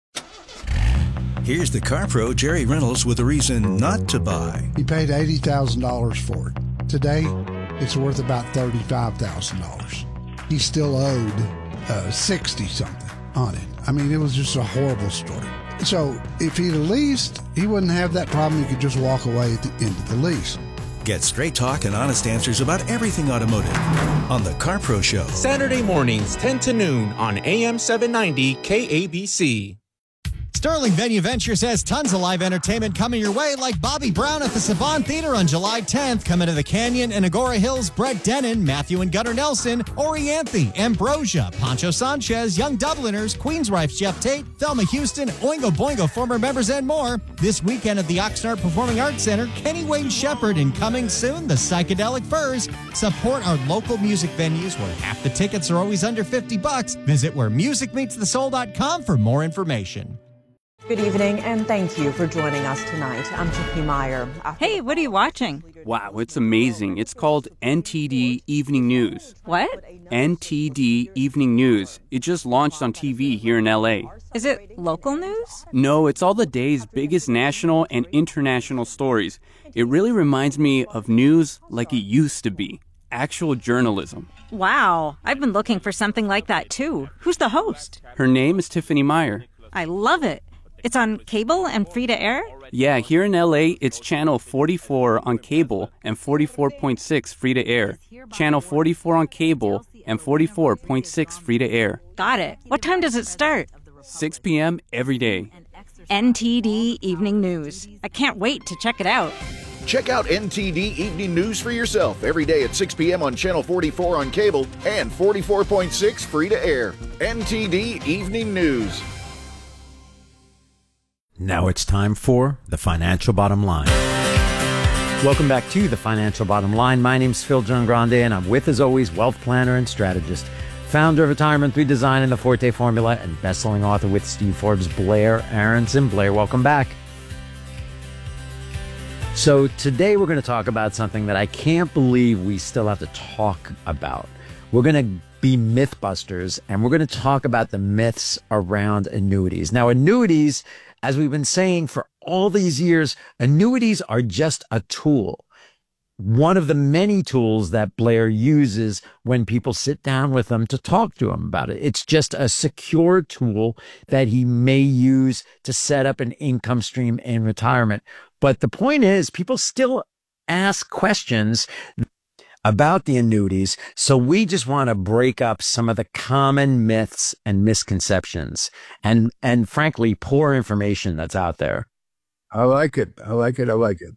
Here's the Car Pro Jerry Reynolds with a reason not to buy. He paid eighty thousand dollars for it. Today, it's worth about thirty-five thousand dollars. He still owed uh, sixty something on it. I mean, it was just a horrible story. So if he'd leased, he wouldn't have that problem. He could just walk away at the end of the lease. Get straight talk and honest answers about everything automotive on the Car Pro Show. Saturday mornings, ten to noon on A M seven ninety K A B C. Sterling Venue Ventures has tons of live entertainment coming your way, like Bobby Brown at the Savant Theater on July tenth, coming to the Canyon and Agora Hills, Brett Dennen, Matthew and Gunnar Nelson, Orianthe, Ambrosia, Pancho Sanchez, Young Dubliners, Queensrife's Jeff Tate, Thelma Houston, Oingo Boingo former members, and more. This weekend at the Oxnard Performing Arts Center, Kenny Wayne Shepherd, and coming soon, the Psychedelic Furs. Support our local music venues where half the tickets are always under fifty bucks. Visit where music meets the soul dot com for more information. Good evening, and thank you for joining us tonight. I'm Chippy Meyer. Hey, what are you watching? Wow, it's amazing. It's called N T D Evening News. What? N T D Evening News. It just launched on T V here in L A. Is it local news? No, it's all the day's biggest national and international stories. It really reminds me of news like it used to be. Actual journalism. Wow, I've been looking for something like that too. Who's the host? Her name is Tiffany Meyer. I love it. It's on cable and free to air? Yeah, here in L A, it's channel forty-four on cable and forty-four point six free to air. Channel forty-four on cable and forty-four point six free to air. Got it. What time does it start? six p.m. every day. N T D Evening News. I can't wait to check it out. Check out N T D Evening News for yourself every day at six p.m. on Channel forty-four on cable and forty-four point six free to air. N T D Evening News. Now it's time for The Financial Bottom Line. Welcome back to The Financial Bottom Line. My name's Phil John Grande, and I'm with, as always, wealth planner and strategist, founder of Retirement three Design and the Forte Formula, and best-selling author with Steve Forbes, Blair Aronson. Blair, welcome back. So today we're going to talk about something that I can't believe we still have to talk about. We're going to be Mythbusters, and we're going to talk about the myths around annuities. Now, annuities, as we've been saying for all these years, annuities are just a tool. One of the many tools that Blair uses when people sit down with him to talk to him about it. It's just a secure tool that he may use to set up an income stream in retirement. But the point is, people still ask questions about the annuities. So we just want to break up some of the common myths and misconceptions and, and frankly, poor information that's out there. I like it. I like it. I like it.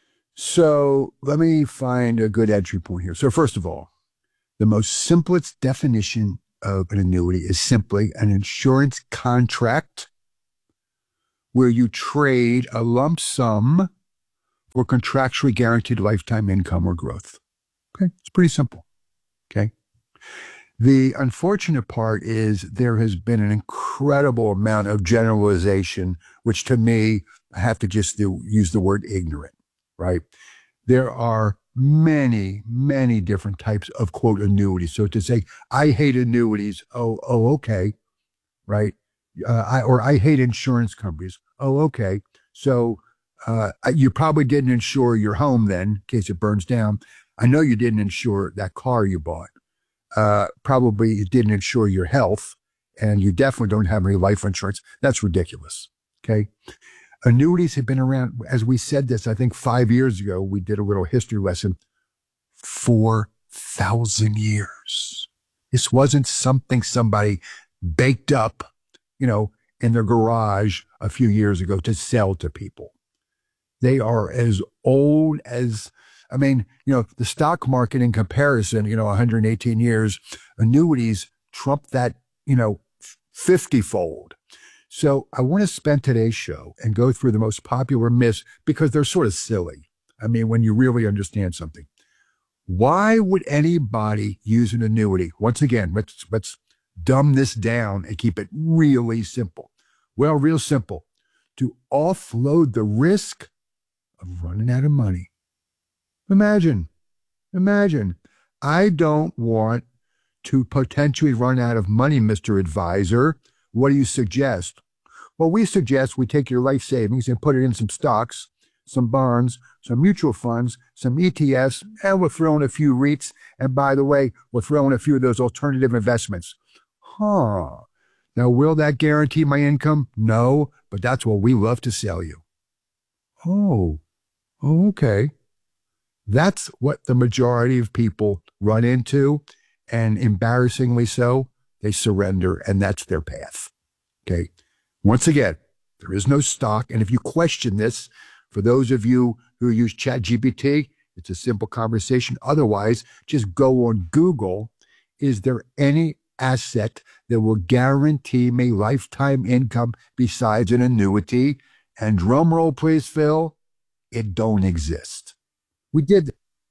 So let me find a good entry point here. So first of all, the most simplest definition of an annuity is simply an insurance contract where you trade a lump sum for contractually guaranteed lifetime income or growth. Okay, it's pretty simple. Okay. The unfortunate part is there has been an incredible amount of generalization, which to me, I have to just do, use the word ignorant. Right? There are many, many different types of, quote, annuities. So to say, I hate annuities, oh, oh, okay, right? Uh, I, or I hate insurance companies, oh, okay. So uh, you probably didn't insure your home then, in case it burns down. I know you didn't insure that car you bought. Uh, probably you didn't insure your health, and you definitely don't have any life insurance. That's ridiculous, okay? Annuities have been around, as we said this, I think five years ago, we did a little history lesson, four thousand years. This wasn't something somebody baked up, you know, in their garage a few years ago to sell to people. They are as old as, I mean, you know, the stock market in comparison, you know, one hundred eighteen years, annuities trump that, you know, fifty-fold. So I want to spend today's show and go through the most popular myths because they're sort of silly. I mean, when you really understand something. Why would anybody use an annuity? Once again, let's, let's dumb this down and keep it really simple. Well, real simple. To offload the risk of running out of money. Imagine, imagine, I don't want to potentially run out of money, Mister Advisor. What do you suggest? Well, we suggest we take your life savings and put it in some stocks, some bonds, some mutual funds, some E T Fs, and we'll throw in a few REITs. And by the way, we'll throw in a few of those alternative investments. Huh. Now, will that guarantee my income? No, but that's what we love to sell you. Oh, okay. That's what the majority of people run into, and embarrassingly so, they surrender, and that's their path. Okay. Once again, there is no stock. And if you question this, for those of you who use ChatGPT, it's a simple conversation. Otherwise, just go on Google. Is there any asset that will guarantee me lifetime income besides an annuity? And drum roll, please, Phil, it don't exist. We did.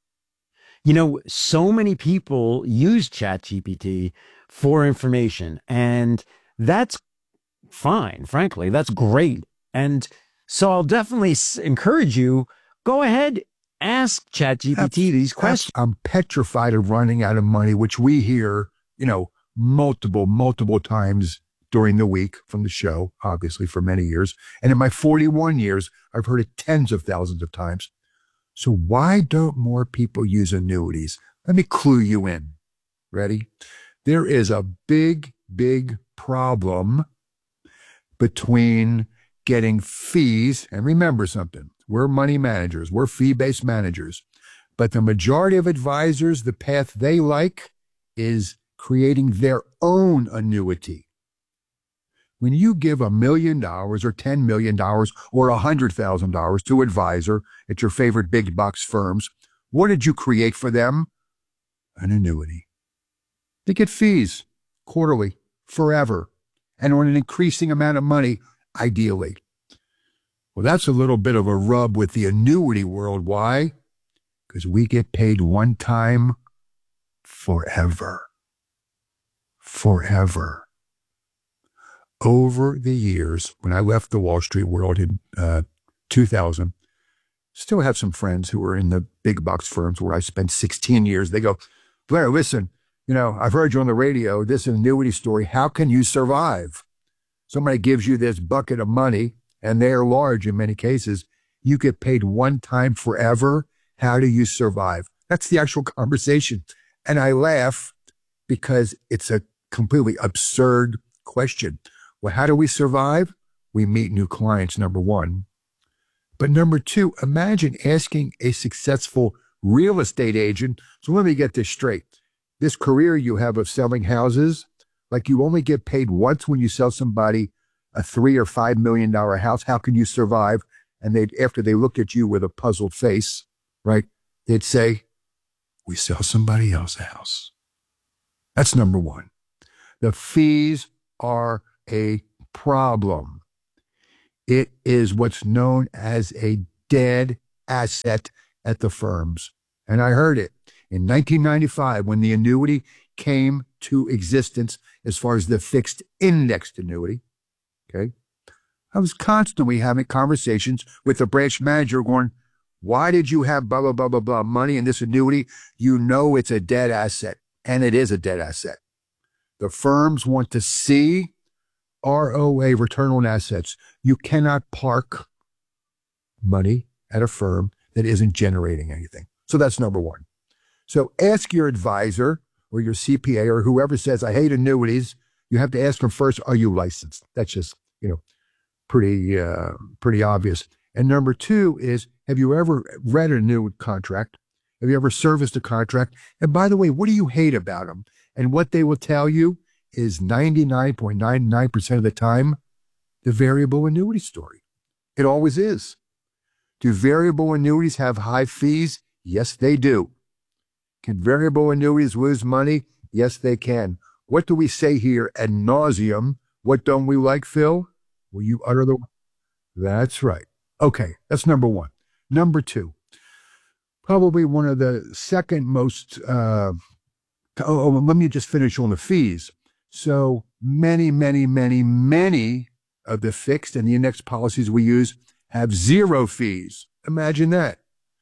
You know, so many people use ChatGPT for information, and that's fine, frankly. That's great. And so I'll definitely encourage you, go ahead, ask ChatGPT these questions. I'm petrified of running out of money, which we hear, you know, multiple, multiple times during the week from the show, obviously for many years. And in my forty-one years, I've heard it tens of thousands of times. So why don't more people use annuities? Let me clue you in. Ready? There is a big, big problem between getting fees, and remember something, we're money managers, we're fee-based managers, but the majority of advisors, the path they like is creating their own annuity. When you give a million dollars or ten million dollars or a hundred thousand dollars to an advisor at your favorite big box firms, what did you create for them? An annuity. They get fees quarterly, forever, and on an increasing amount of money, ideally. Well, that's a little bit of a rub with the annuity world. Why? Because we get paid one time forever. Forever. Over the years, when I left the Wall Street world in uh, two thousand, Still have some friends who are in the big box firms where I spent sixteen years. They go, Blair, listen, you know, I've heard you on the radio, this annuity story. How can you survive? Somebody gives you this bucket of money, and they are large in many cases. You get paid one time forever. How do you survive? That's the actual conversation. And I laugh because it's a completely absurd question. Well, how do we survive? We meet new clients, number one. But number two, imagine asking a successful real estate agent. So let me get this straight. This career you have of selling houses, like you only get paid once when you sell somebody a three or five million dollar house. How can you survive? And they, after they look at you with a puzzled face, right, they'd say, we sell somebody else a house. That's number one. The fees are a problem. It is what's known as a dead asset at the firms. And I heard it in nineteen ninety-five when the annuity came to existence as far as the fixed indexed annuity. Okay. I was constantly having conversations with the branch manager going, why did you have blah, blah, blah, blah, blah money in this annuity? You know it's a dead asset, and it is a dead asset. The firms want to see R O A, return on assets. You cannot park money at a firm that isn't generating anything. So that's number one. So ask your advisor or your C P A or whoever says, I hate annuities. You have to ask them first, are you licensed? That's just, you know, pretty, uh, pretty obvious. And number two is, have you ever read a new contract? Have you ever serviced a contract? And by the way, what do you hate about them? And what they will tell you is ninety-nine point nine nine percent of the time, the variable annuity story. It always is. Do variable annuities have high fees? Yes, they do. Can variable annuities lose money? Yes, they can. What do we say here ad nauseum? What don't we like, Phil? Will you utter the... That's right. Okay, that's number one. Number two, probably one of the second most... Uh, oh, let me just finish on the fees. So many, many, many, many of the fixed and the index policies we use have zero fees. Imagine that.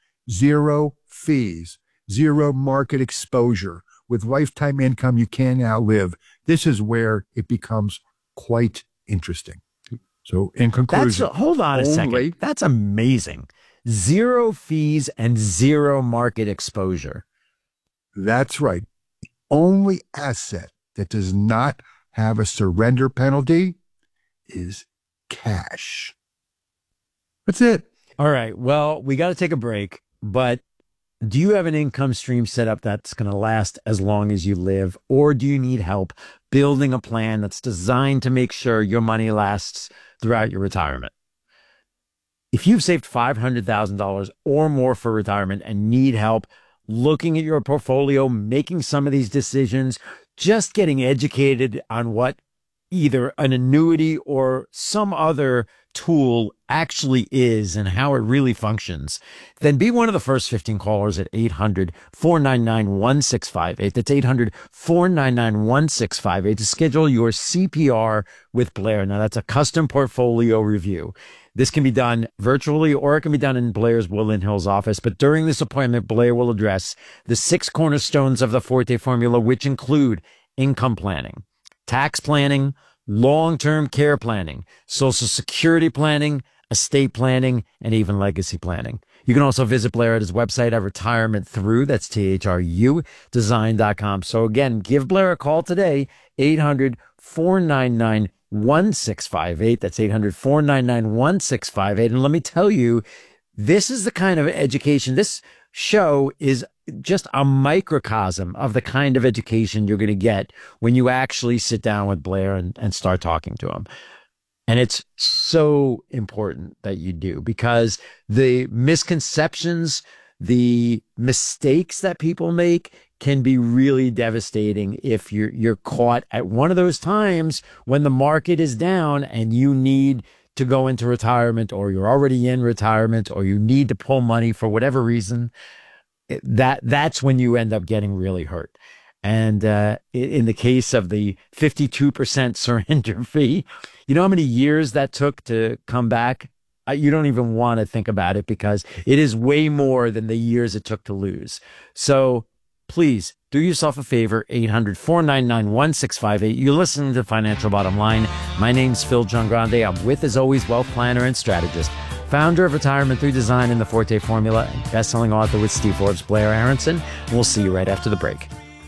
Zero fees, zero market exposure. With lifetime income you can't outlive. This is where it becomes quite interesting. So in conclusion. That's, hold on a only, second. That's amazing. Zero fees and zero market exposure. That's right. The only asset that does not have a surrender penalty is cash. That's it. All right. Well, we got to take a break, but do you have an income stream set up that's going to last as long as you live, or do you need help building a plan that's designed to make sure your money lasts throughout your retirement? If you've saved five hundred thousand dollars or more for retirement and need help looking at your portfolio, making some of these decisions, just getting educated on what either an annuity or some other tool actually is and how it really functions, then be one of the first fifteen callers at eight hundred, four nine nine, one six five eight. That's eight hundred, four nine nine, one six five eight to schedule your C P R with Blair. Now, that's a custom portfolio review. This can be done virtually or it can be done in Blair's Woodland Hills office. But during this appointment, Blair will address the six cornerstones of the Forte formula, which include income planning, tax planning, long-term care planning, Social Security planning, estate planning, and even legacy planning. You can also visit Blair at his website at Retirement Through, that's T H R U, design dot com. So again, give Blair a call today, eight hundred, four nine nine, one six five eight. That's eight hundred, four nine nine, one six five eight. And let me tell you, this is the kind of education, this show is just a microcosm of the kind of education you're going to get when you actually sit down with Blair and, and start talking to him. And it's so important that you do, because the misconceptions, the mistakes that people make can be really devastating if you're, you're caught at one of those times when the market is down and you need to go into retirement, or you're already in retirement, or you need to pull money for whatever reason. That that's when you end up getting really hurt. And uh, in the case of the fifty-two percent surrender fee, you know how many years that took to come back uh, you don't even want to think about it because it is way more than the years it took to lose. So please do yourself a favor, eight hundred, four nine nine, one six five eight. You're listening to Financial Bottom Line. My name's Phil Giangrande. I'm with, as always, wealth planner and strategist, founder of Retirement through Design and the Forte Formula, and best-selling author with Steve Forbes, Blair Aronson. We'll see you right after the break.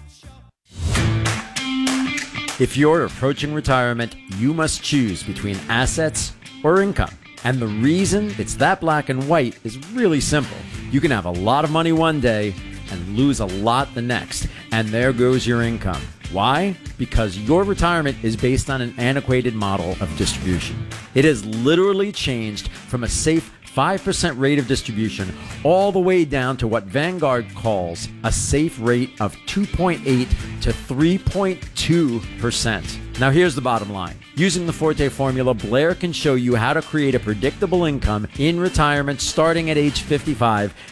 If you're approaching retirement, you must choose between assets or income. And the reason it's that black and white is really simple. You can have a lot of money one day and lose a lot the next. And there goes your income. Why? Because your retirement is based on an antiquated model of distribution. It has literally changed from a safe five percent rate of distribution all the way down to what Vanguard calls a safe rate of two point eight to three point two percent. Now here's the bottom line. Using the Forte Formula, Blair can show you how to create a predictable income in retirement starting at age fifty-five